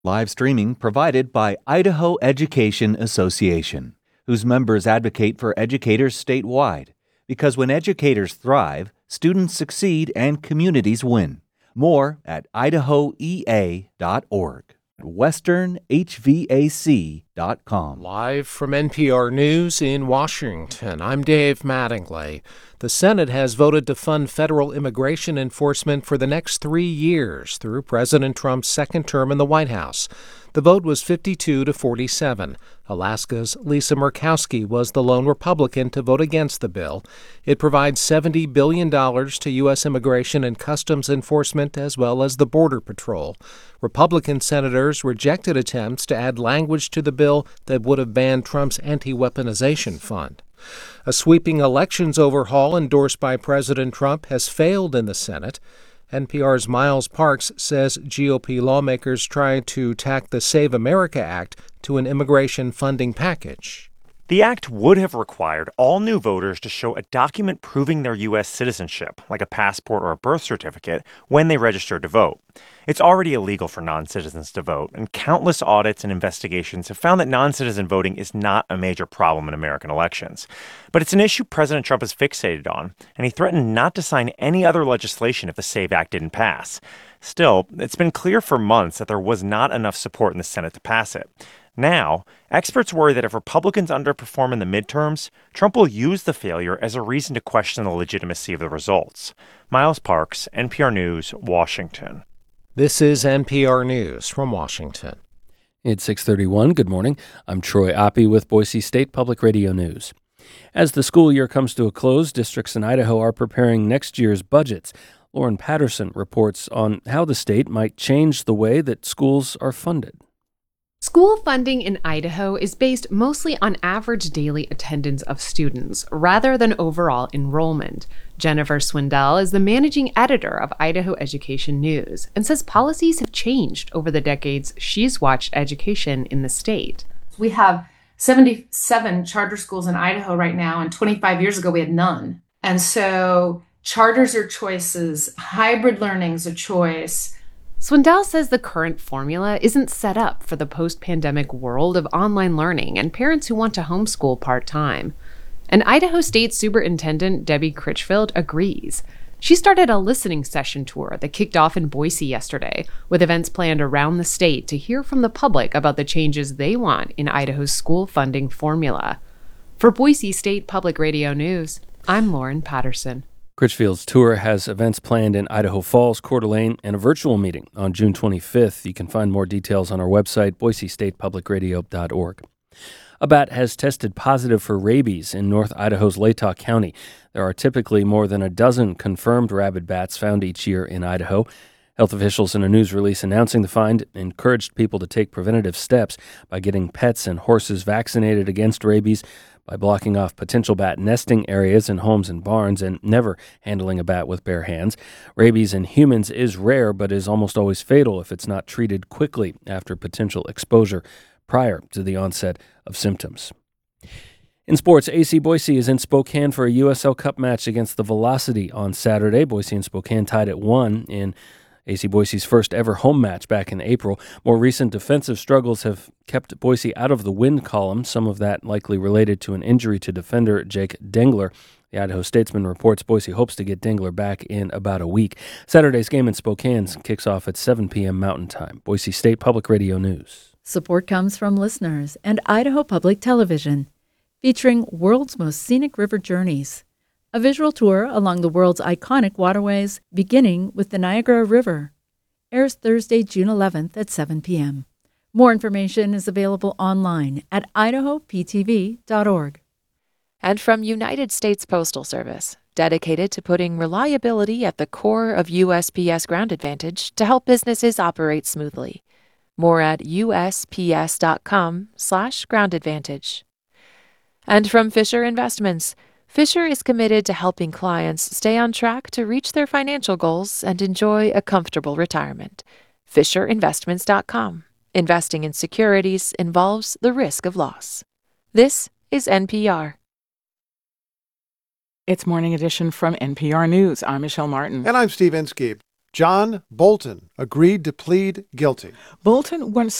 Live streaming provided by Idaho Education Association, whose members advocate for educators statewide. Because when educators thrive, students succeed and communities win. More at idahoea.org. westernhvac.com. Live from NPR News in Washington, I'm Dave Mattingly. The Senate has voted to fund federal immigration enforcement for the next 3 years through President Trump's second term in the White House. The vote was 52 to 47. Alaska's Lisa Murkowski was the lone Republican to vote against the bill. It provides $70 billion to U.S. immigration and customs enforcement as well as the Border Patrol. Republican senators rejected attempts to add language to the bill that would have banned Trump's anti-weaponization fund. A sweeping elections overhaul endorsed by President Trump has failed in the Senate. NPR's Miles Parks says GOP lawmakers tried to tack the Save America Act to an immigration funding package. The act would have required all new voters to show a document proving their U.S. citizenship, like a passport or a birth certificate, when they registered to vote. It's already illegal for non-citizens to vote, and countless audits and investigations have found that non-citizen voting is not a major problem in American elections. But it's an issue President Trump is fixated on, and he threatened not to sign any other legislation if the SAVE Act didn't pass. Still, it's been clear for months that there was not enough support in the Senate to pass it. Now, experts worry that if Republicans underperform in the midterms, Trump will use the failure as a reason to question the legitimacy of the results. Miles Parks, NPR News, Washington. This is NPR News from Washington. It's 6:31. Good morning. I'm Troy Oppie with Boise State Public Radio News. As the school year comes to a close, districts in Idaho are preparing next year's budgets. Lauren Patterson reports on how the state might change the way that schools are funded. School funding in Idaho is based mostly on average daily attendance of students rather than overall enrollment. Jennifer Swindell is the managing editor of Idaho Education News and says policies have changed over the decades she's watched education in the state. We have 77 charter schools in Idaho right now, and 25 years ago we had none. And so charters are choices, hybrid learning's a choice. Swindell says the current formula isn't set up for the post-pandemic world of online learning and parents who want to homeschool part-time. And Idaho State Superintendent Debbie Critchfield agrees. She started a listening session tour that kicked off in Boise yesterday, with events planned around the state to hear from the public about the changes they want in Idaho's school funding formula. For Boise State Public Radio News, I'm Lauren Patterson. Critchfield's tour has events planned in Idaho Falls, Coeur d'Alene, and a virtual meeting on June 25th. You can find more details on our website, boisestatepublicradio.org. A bat has tested positive for rabies in North Idaho's Latah County. There are typically more than a dozen confirmed rabid bats found each year in Idaho. Health officials in a news release announcing the find encouraged people to take preventative steps by getting pets and horses vaccinated against rabies, by blocking off potential bat nesting areas in homes and barns, and never handling a bat with bare hands. Rabies in humans is rare, but is almost always fatal if it's not treated quickly after potential exposure prior to the onset of symptoms. In sports, AC Boise is in Spokane for a USL Cup match against the Velocity on Saturday. Boise and Spokane tied at 1 in AC Boise's first ever home match back in April. More recent defensive struggles have kept Boise out of the win column, some of that likely related to an injury to defender Jake Dengler. The Idaho Statesman reports Boise hopes to get Dengler back in about a week. Saturday's game in Spokane kicks off at 7 p.m. Mountain Time. Boise State Public Radio News. Support comes from listeners and Idaho Public Television, featuring World's Most Scenic River Journeys, a visual tour along the world's iconic waterways, beginning with the Niagara River. Airs Thursday, June 11th at 7 p.m. More information is available online at idahoptv.org. And from United States Postal Service, dedicated to putting reliability at the core of USPS Ground Advantage to help businesses operate smoothly. More at usps.com/Ground Advantage. And from Fisher Investments, Fisher is committed to helping clients stay on track to reach their financial goals and enjoy a comfortable retirement. FisherInvestments.com. Investing in securities involves the risk of loss. This is NPR. It's Morning Edition from NPR News. I'm Michelle Martin. And I'm Steve Inskeep. John Bolton agreed to plead guilty. Bolton once